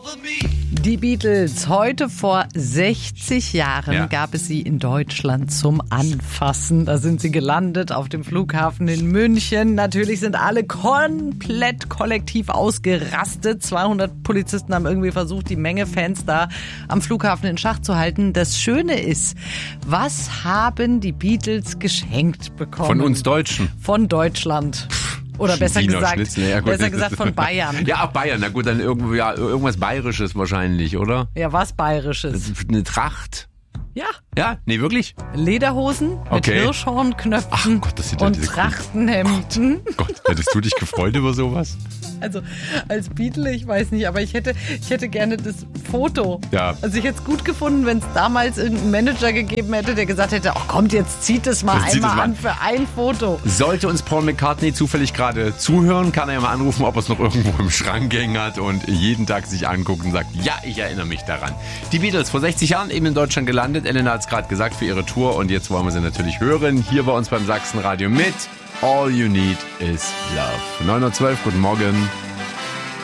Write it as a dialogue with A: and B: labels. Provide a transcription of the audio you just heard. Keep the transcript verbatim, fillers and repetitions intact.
A: Die Beatles, heute vor sechzig Jahren
B: Ja.
A: gab es sie in Deutschland zum Anfassen. Da sind sie gelandet auf dem Flughafen in München. Natürlich sind alle komplett kollektiv ausgerastet. zweihundert Polizisten haben irgendwie versucht, die Menge Fans da am Flughafen in Schach zu halten. Das Schöne ist, was haben die Beatles geschenkt bekommen?
B: Von uns Deutschen.
A: Von Deutschland. Oder besser
B: Wiener
A: gesagt,
B: Schnitzel, ja, gut.
A: besser gesagt von Bayern.
B: Ja, auch Bayern. Na gut, dann irgendwo, ja, irgendwas Bayerisches wahrscheinlich, oder?
A: Ja, was Bayerisches.
B: Eine Tracht.
A: Ja.
B: Ja, nee, wirklich?
A: Lederhosen mit
B: Okay.
A: Hirschhornknöpfen
B: Ach Gott, das sind ja
A: und
B: diese
A: Trachtenhemden.
B: Gott, hättest du dich gefreut über sowas?
A: Also als Beatle, ich weiß nicht, aber ich hätte, ich hätte gerne das Foto.
B: Ja.
A: Also ich hätte es gut gefunden, wenn es damals irgendeinen Manager gegeben hätte, der gesagt hätte, ach kommt, jetzt zieht es mal
B: Jetzt zieht
A: einmal
B: es mal
A: an
B: an.
A: für ein Foto.
B: Sollte uns Paul McCartney zufällig gerade zuhören, kann er ja mal anrufen, ob er es noch irgendwo im Schrank hängen hat und jeden Tag sich anguckt und sagt, ja, ich erinnere mich daran. Die Beatles, vor sechzig Jahren eben in Deutschland gelandet. Elena hat es gerade gesagt, für ihre Tour, und jetzt wollen wir sie natürlich hören. Hier bei uns beim Sachsenradio mit All You Need Is Love. neun Uhr zwölf, guten Morgen.